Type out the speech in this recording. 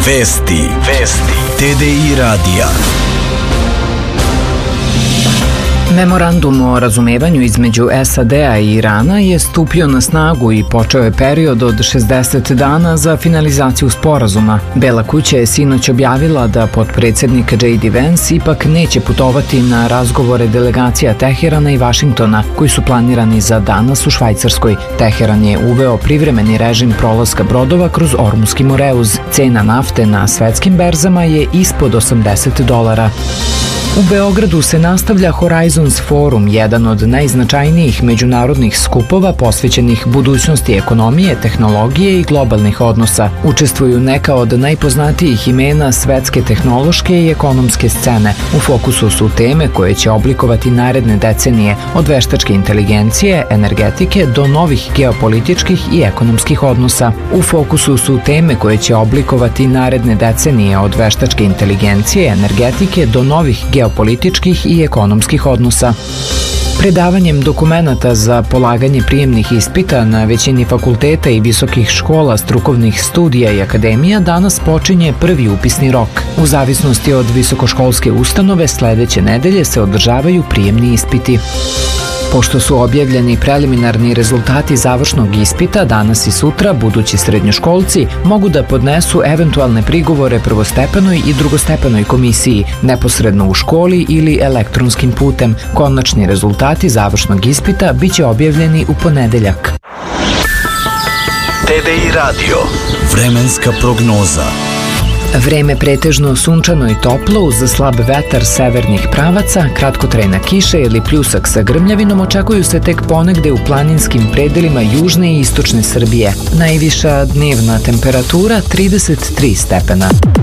Vesti TDI radija. Memorandum o razumevanju između SAD-a i Irana je stupio na snagu i počeo je period od 60 dana za finalizaciju sporazuma. Bela kuća je sinoć objavila da potpredsednik J.D. Vance ipak neće putovati na razgovore delegacija Teherana i Vašingtona, koji su planirani za danas u Švajcarskoj. Teheran je uveo privremeni režim prolaska brodova kroz Ormuski Moreuz. Cena nafte na svetskim berzama je ispod $80. U Beogradu se nastavlja Horizons Forum, jedan od najznačajnijih međunarodnih skupova posvećenih budućnosti ekonomije, tehnologije i globalnih odnosa. Učestvuju neka od najpoznatijih imena svetske tehnološke i ekonomske scene. U fokusu su teme koje će oblikovati naredne decenije, od veštačke inteligencije, energetike do novih geopolitičkih i ekonomskih odnosa. U fokusu su teme koje će oblikovati naredne decenije, od veštačke inteligencije, energetike do novih geopolitičkih i ekonomskih odnosa. Predavanjem dokumenata za polaganje prijemnih ispita na većini fakulteta i visokih škola, strukovnih studija i akademija danas počinje prvi upisni rok. U zavisnosti od visokoškolske ustanove, sledeće nedelje se održavaju prijemni ispiti. Pošto su objavljeni preliminarni rezultati završnog ispita, danas i sutra budući srednjoškolci mogu da podnesu eventualne prigovore prvostepenoj i drugostepenoj komisiji, neposredno u školi ili elektronskim putem. Konačni rezultati završnog ispita biće objavljeni u ponedeljak. TDI radio. Vremenska prognoza. Vreme pretežno sunčano i toplo uz slab vetar severnih pravaca, kratkotrajna kiša ili pljusak sa grmljavinom očekuju se tek ponegde u planinskim predelima južne i istočne Srbije. Najviša dnevna temperatura 33 stepena.